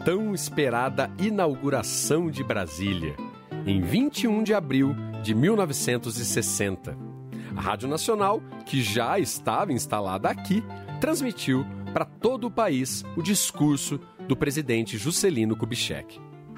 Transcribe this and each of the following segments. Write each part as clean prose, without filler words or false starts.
tão esperada inauguração de Brasília, em 21 de abril de 1960. A Rádio Nacional, que já estava instalada aqui, transmitiu para todo o país o discurso do presidente Juscelino Kubitschek.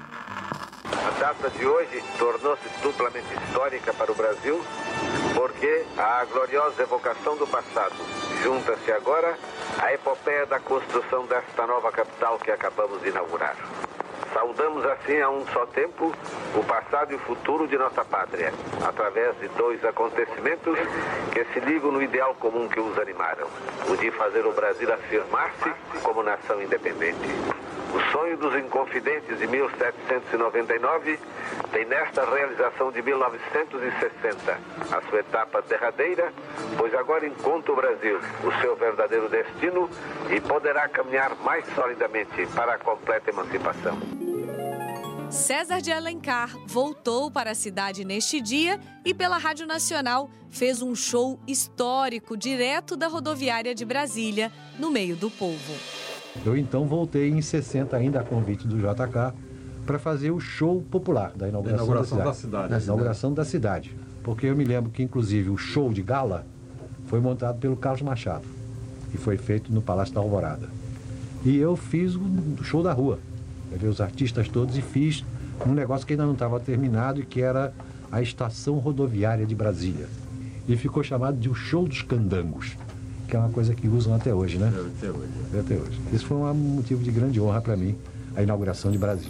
A data de hoje tornou-se duplamente histórica para o Brasil, porque a gloriosa evocação do passado junta-se agora à epopeia da construção desta nova capital que acabamos de inaugurar. Saudamos assim a um só tempo o passado e o futuro de nossa pátria, através de dois acontecimentos que se ligam no ideal comum que os animaram, o de fazer o Brasil afirmar-se como nação independente. O sonho dos Inconfidentes de 1799 tem nesta realização de 1960 a sua etapa derradeira, pois agora encontra o Brasil o seu verdadeiro destino e poderá caminhar mais solidamente para a completa emancipação. César de Alencar voltou para a cidade neste dia e pela Rádio Nacional fez um show histórico direto da rodoviária de Brasília, no meio do povo. Eu então voltei em 60 ainda a convite do JK para fazer o show popular da inauguração da cidade. Da inauguração da cidade. Porque eu me lembro que inclusive o show de gala foi montado pelo Carlos Machado e foi feito no Palácio da Alvorada. E eu fiz o show da rua. Levei os artistas todos e fiz um negócio que ainda não estava terminado e que era a Estação Rodoviária de Brasília. E ficou chamado de o Show dos Candangos, que é uma coisa que usam até hoje, né? Até hoje. Isso foi um motivo de grande honra para mim, a inauguração de Brasília.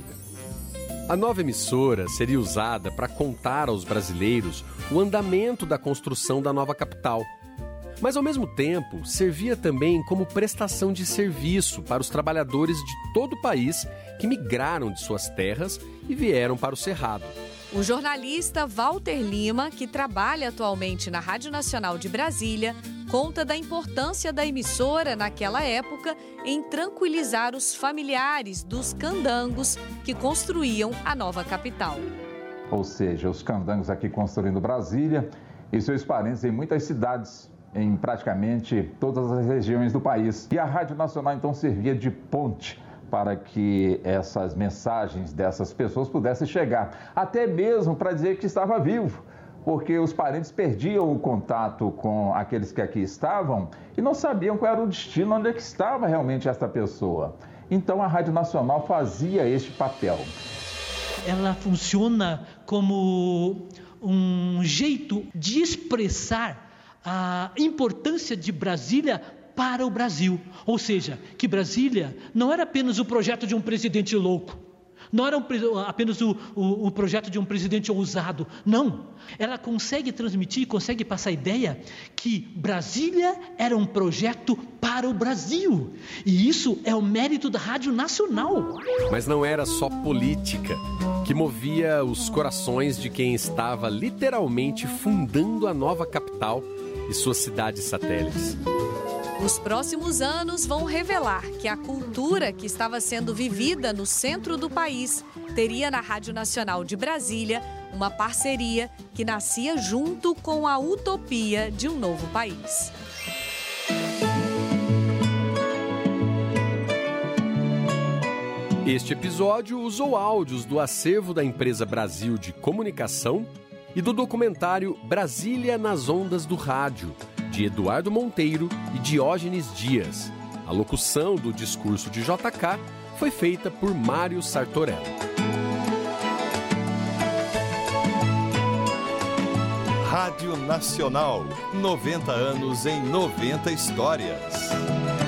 A nova emissora seria usada para contar aos brasileiros o andamento da construção da nova capital. Mas, ao mesmo tempo, servia também como prestação de serviço para os trabalhadores de todo o país que migraram de suas terras e vieram para o Cerrado. O jornalista Walter Lima, que trabalha atualmente na Rádio Nacional de Brasília, conta da importância da emissora naquela época em tranquilizar os familiares dos candangos que construíam a nova capital. Ou seja, os candangos aqui construindo Brasília e seus parentes em muitas cidades, em praticamente todas as regiões do país. E a Rádio Nacional então servia de ponte para que essas mensagens dessas pessoas pudessem chegar, até mesmo para dizer que estava vivo, porque os parentes perdiam o contato com aqueles que aqui estavam e não sabiam qual era o destino, onde é que estava realmente esta pessoa. Então a Rádio Nacional fazia este papel. Ela funciona como um jeito de expressar a importância de Brasília para o Brasil. Ou seja, que Brasília não era apenas o projeto de um presidente louco, não era apenas o projeto de um presidente ousado, não. Ela consegue transmitir, consegue passar a ideia que Brasília era um projeto para o Brasil. E isso é o mérito da Rádio Nacional. Mas não era só política que movia os corações de quem estava literalmente fundando a nova capital e suas cidades satélites. Os próximos anos vão revelar que a cultura que estava sendo vivida no centro do país teria na Rádio Nacional de Brasília uma parceria que nascia junto com a utopia de um novo país. Este episódio usou áudios do acervo da Empresa Brasil de Comunicação e do documentário Brasília nas Ondas do Rádio, de Eduardo Monteiro e Diógenes Dias. A locução do discurso de JK foi feita por Mário Sartorello. Rádio Nacional, 90 anos em 90 histórias.